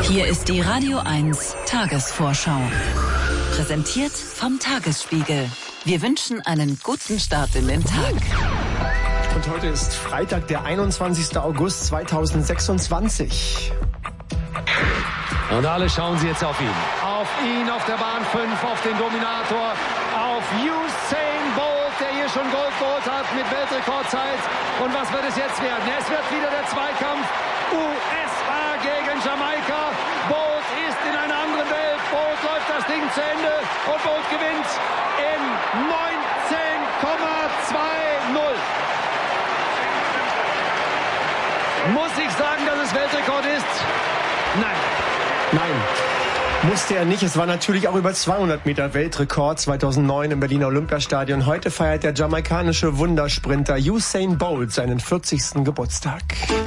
Hier ist die Radio 1 Tagesvorschau. Präsentiert vom Tagesspiegel. Wir wünschen einen guten Start in den Tag. Und heute ist Freitag, der 21. August 2026. Und alle schauen sie jetzt auf ihn. Auf ihn, auf der Bahn 5, auf den Dominator, auf Usain Bolt, der hier schon Gold geholt hat mit Weltrekordzeit. Und was wird es jetzt werden? Es wird wieder der Zweikampf. USA gegen Jamaika. Bolt ist in einer anderen Welt. Bolt läuft das Ding zu Ende und Bolt gewinnt in 19,20. Muss ich sagen, dass es Weltrekord ist? Nein. Nein, musste er nicht. Es war natürlich auch über 200 Meter Weltrekord 2009 im Berliner Olympiastadion. Heute feiert der jamaikanische Wundersprinter Usain Bolt seinen 40. Geburtstag.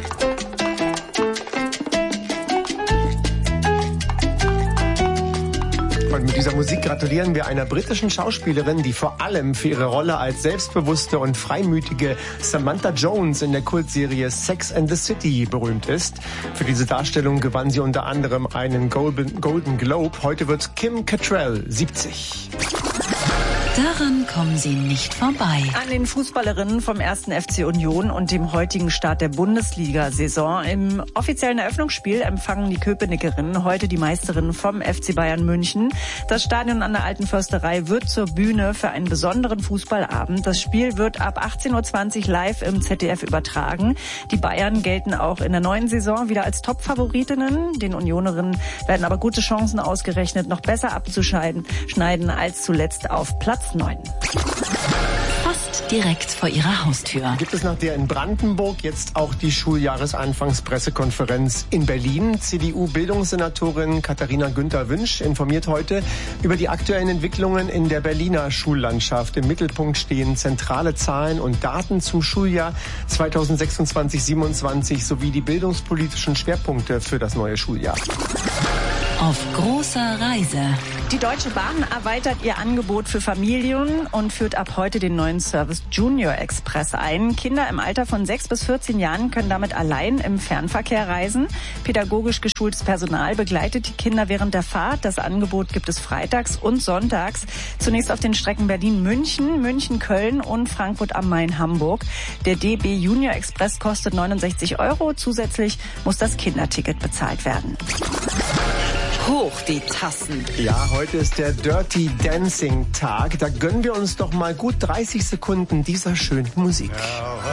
Und mit dieser Musik gratulieren wir einer britischen Schauspielerin, die vor allem für ihre Rolle als selbstbewusste und freimütige Samantha Jones in der Kultserie Sex and the City berühmt ist. Für diese Darstellung gewann sie unter anderem einen Golden Globe. Heute wird Kim Cattrall 70. Daran kommen Sie nicht vorbei. An den Fußballerinnen vom 1. FC Union und dem heutigen Start der Bundesliga-Saison. Im offiziellen Eröffnungsspiel empfangen die Köpenickerinnen heute die Meisterinnen vom FC Bayern München. Das Stadion an der Alten Försterei wird zur Bühne für einen besonderen Fußballabend. Das Spiel wird ab 18.20 Uhr live im ZDF übertragen. Die Bayern gelten auch in der neuen Saison wieder als Top-Favoritinnen. Den Unionerinnen werden aber gute Chancen ausgerechnet, noch besser abzuschneiden als zuletzt auf Platz 9. Fast direkt vor Ihrer Haustür. Gibt es nach der in Brandenburg jetzt auch die Schuljahresanfangspressekonferenz in Berlin? CDU-Bildungssenatorin Katharina Günther-Wünsch informiert heute über die aktuellen Entwicklungen in der Berliner Schullandschaft. Im Mittelpunkt stehen zentrale Zahlen und Daten zum Schuljahr 2026/27 sowie die bildungspolitischen Schwerpunkte für das neue Schuljahr. Auf großer Reise. Die Deutsche Bahn erweitert ihr Angebot für Familien und führt ab heute den neuen Service Junior Express ein. Kinder im Alter von 6 bis 14 Jahren können damit allein im Fernverkehr reisen. Pädagogisch geschultes Personal begleitet die Kinder während der Fahrt. Das Angebot gibt es freitags und sonntags. Zunächst auf den Strecken Berlin-München, München-Köln und Frankfurt am Main-Hamburg. Der DB Junior Express kostet 69 €. Zusätzlich muss das Kinderticket bezahlt werden. Hoch die Tassen. Ja, heute ist der Dirty Dancing Tag. Da gönnen wir uns doch mal gut 30 Sekunden dieser schönen Musik.